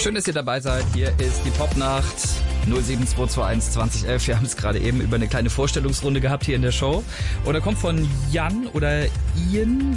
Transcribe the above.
Schön, dass ihr dabei seid. Hier ist die Popnacht 07221 2011. Wir haben es gerade eben über eine kleine Vorstellungsrunde gehabt hier in der Show. Und da kommt von Jan oder Ian